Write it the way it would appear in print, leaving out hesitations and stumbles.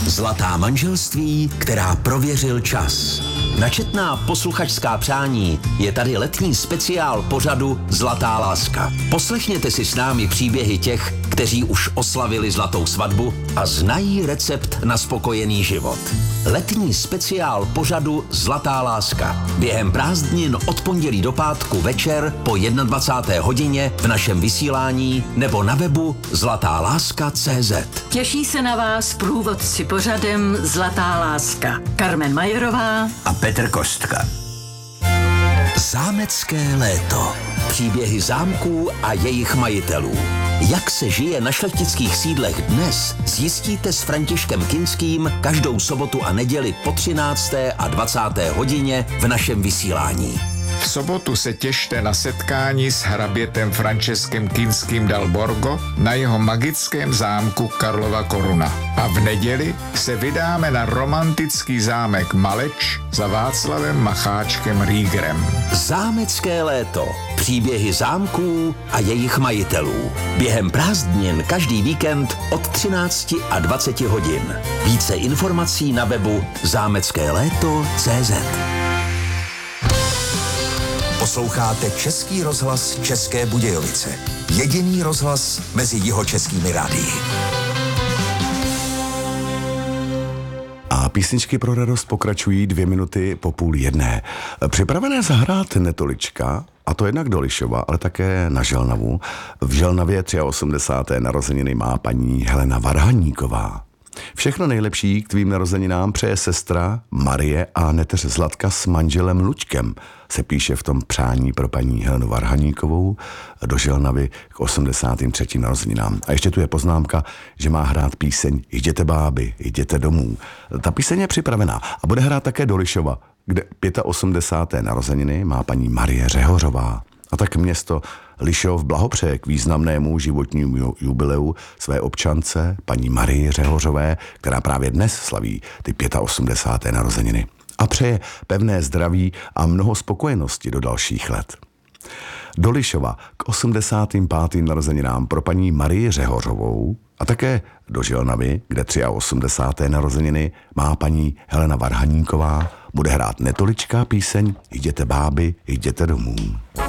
Zlatá manželství, která prověřil čas. Na četná posluchačská přání je tady letní speciál pořadu Zlatá láska. Poslechněte si s námi příběhy těch, kteří už oslavili zlatou svatbu a znají recept na spokojený život. Letní speciál pořadu Zlatá láska. Během prázdnin od pondělí do pátku večer po 21. hodině v našem vysílání nebo na webu zlatáláska.cz. Těší se na vás průvodci pořadem Zlatá láska. Karmen Majerová a Petr Kostka. Zámecké léto. Příběhy zámků a jejich majitelů. Jak se žije na šlechtických sídlech dnes, zjistíte s Františkem Kinským každou sobotu a neděli po 13. a 20. hodině v našem vysílání. V sobotu se těšte na setkání s hrabětem Franceskem Kinským dal Borgo na jeho magickém zámku Karlova Koruna. A v neděli se vydáme na romantický zámek Maleč za Václavem Macháčkem Riegerem. Zámecké léto. Příběhy zámků a jejich majitelů. Během prázdnin každý víkend od 13 a 20 hodin. Více informací na webu zámeckéléto.cz. Posloucháte Český rozhlas České Budějovice. Jediný rozhlas mezi jihočeskými rádii. A písničky pro radost pokračují 2 minuty po 12:30. Připravené zahrát Netolička, a to jednak do Lišova, ale také na Želnavu. V Želnavě 83. narozeniny má paní Helena Varhaníková. Všechno nejlepší k tvým narozeninám přeje sestra Marie a neteř Zlatka s manželem Luďkem, se píše v tom přání pro paní Helenu Varhaníkovou do Želnavy k 83. narozeninám. A ještě tu je poznámka, že má hrát píseň Jděte báby, jděte domů. Ta píseň je připravená a bude hrát také do Lišova, kde 85. narozeniny má paní Marie Řehořová. A tak město Lišov blahopřeje k významnému životnímu jubileu své občance, paní Marii Řehořové, která právě dnes slaví ty 85. narozeniny. A přeje pevné zdraví a mnoho spokojenosti do dalších let. Do Lišova k 85. narozeninám pro paní Marii Řehořovou a také do Želnavy, kde 83. narozeniny má paní Helena Varhaníková, bude hrát Netolička píseň Jděte báby, jděte domů.